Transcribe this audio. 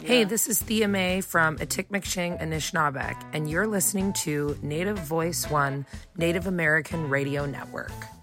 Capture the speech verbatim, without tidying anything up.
Hey, this is Thea Mae from Atikameksheng, Anishinaabeg, and you're listening to Native Voice One, Native American Radio Network.